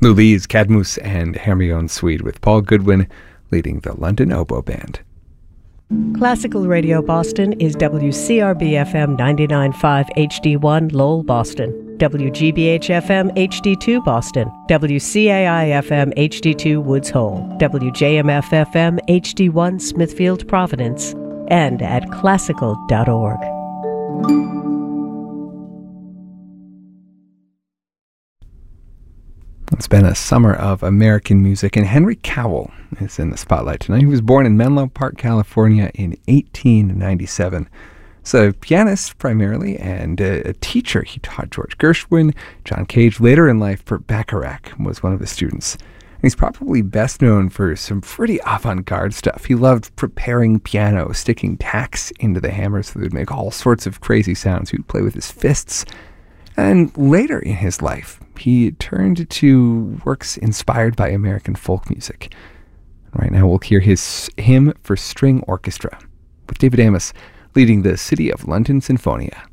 Louise Cadmus and Hermione Swede with Paul Goodwin leading the London Oboe Band. Classical Radio Boston is WCRB-FM 99.5 HD1 Lowell, Boston, WGBH-FM HD2 Boston, WCAI-FM HD2 Woods Hole, WJMF-FM HD1 Smithfield, Providence, and at classical.org. It's been a summer of American music, and Henry Cowell is in the spotlight tonight. He was born in Menlo Park, California in 1897. He's a pianist primarily and a teacher. He taught George Gershwin, John Cage. Later in life, Burt Bacharach was one of his students. And he's probably best known for some pretty avant-garde stuff. He loved preparing piano, sticking tacks into the hammers so they would make all sorts of crazy sounds. He would play with his fists. And later in his life, he turned to works inspired by American folk music. Right now we'll hear his hymn for string orchestra, with David Amos leading the City of London Sinfonia.